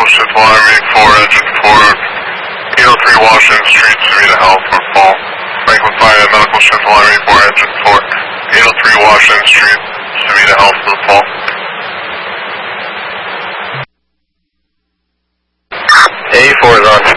Medical Shift Army 4 Engine 4, 803 Washington Street, Savita Health, North Fall. Franklin Fire Medical Shift Army 4 Engine 4, 803 Washington Street, Savita Health, North Fall. A4 is on.